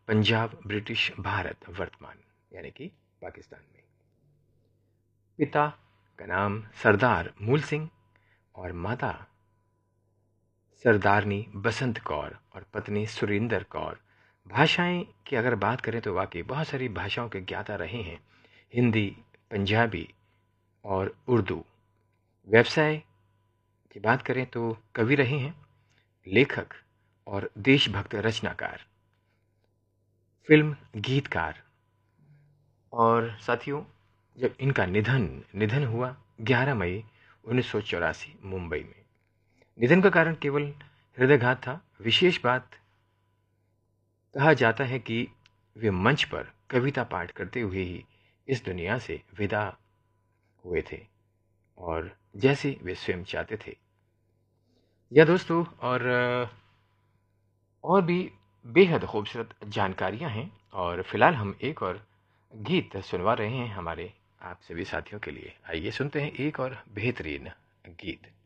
Punjab, British Bharat वर्तमान यानी कि पाकिस्तान में। पिता का नाम सरदार मूल सिंह और माता सरदारनी बसंत कौर और पत्नी सुरिंदर कौर। भाषाएं की अगर बात करें तो वाकई बहुत सारी भाषाओं के ज्ञाता रहे हैं, हिंदी, पंजाबी और उर्दू। व्यवसाय की बात करें तो कवि रहे हैं, लेखक और देशभक्त रचनाकार, फिल्म गीतकार। और साथियों, जब इनका निधन हुआ 11 मई 1984 मुंबई में। निधन का कारण केवल हृदयघात था। विशेष बात, कहा जाता है कि वे मंच पर कविता पाठ करते हुए ही इस दुनिया से विदा हुए थे, और जैसे वे स्वयं चाहते थे। या दोस्तों, और भी बेहद खूबसूरत जानकारियां हैं, और फिलहाल हम एक और गीत सुनवा रहे हैं हमारे आप सभी साथियों के लिए। आइए सुनते हैं एक और बेहतरीन गीत।